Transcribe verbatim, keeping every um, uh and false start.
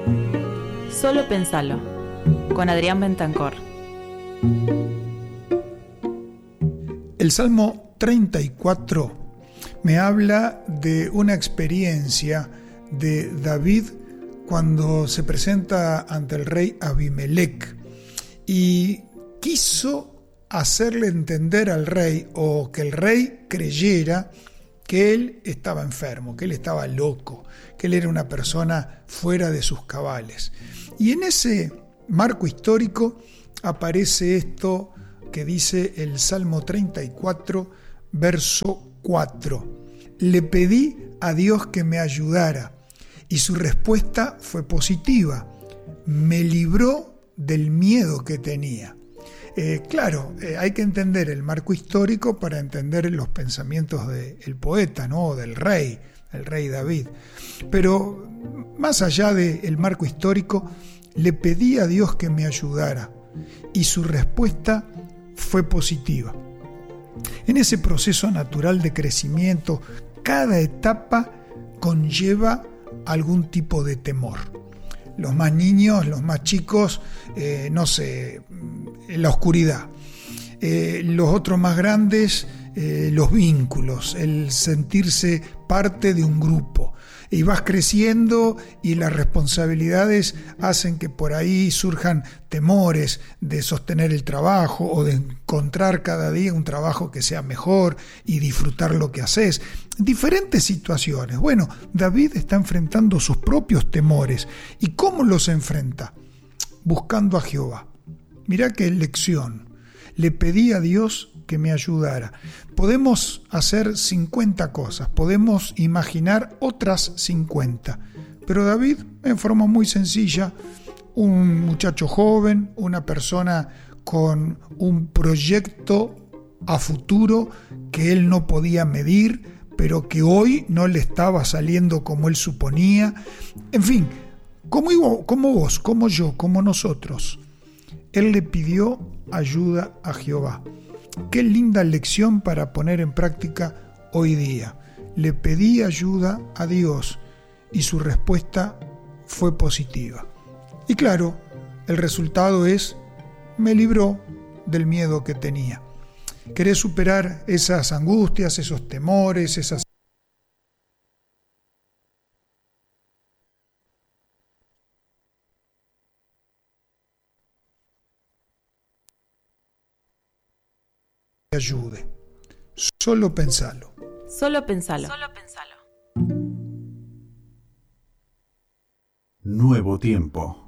Solo pensalo, con Adrián Bentancor. El Salmo treinta y cuatro me habla de una experiencia de David cuando se presenta ante el rey Abimelec y quiso hacerle entender al rey, o que el rey creyera, que él estaba enfermo, que él estaba loco, que él era una persona fuera de sus cabales. Y en ese marco histórico aparece esto que dice el Salmo treinta y cuatro, verso cuatro. Le pedí a Dios que me ayudara y su respuesta fue positiva. Me libró del miedo que tenía. Eh, claro, eh, hay que entender el marco histórico para entender los pensamientos del poeta, ¿no? Del rey, el rey David. Pero más allá del marco histórico, le pedí a Dios que me ayudara y su respuesta fue positiva. En ese proceso natural de crecimiento, cada etapa conlleva algún tipo de temor. Los más niños, los más chicos, eh, no sé, la oscuridad. Eh, los otros más grandes, eh, los vínculos, el sentirse parte de un grupo. Y vas creciendo y las responsabilidades hacen que por ahí surjan temores de sostener el trabajo o de encontrar cada día un trabajo que sea mejor y disfrutar lo que haces. Diferentes situaciones. Bueno, David está enfrentando sus propios temores. ¿Y cómo los enfrenta? Buscando a Jehová. Mirá qué lección. Le pedí a Dios que me ayudara. Podemos hacer cincuenta cosas, podemos imaginar otras cincuenta, pero David, en forma muy sencilla, un muchacho joven, una persona con un proyecto a futuro que él no podía medir, pero que hoy no le estaba saliendo como él suponía. En fin, como, como vos, como yo, como nosotros, él le pidió ayuda a Jehová. Qué linda lección para poner en práctica hoy día. Le pedí ayuda a Dios y su respuesta fue positiva. Y claro, el resultado es, me libró del miedo que tenía. ¿Querés superar esas angustias, esos temores, esas... ayude? Solo pensalo. Solo pensalo. Solo pensalo. Nuevo tiempo.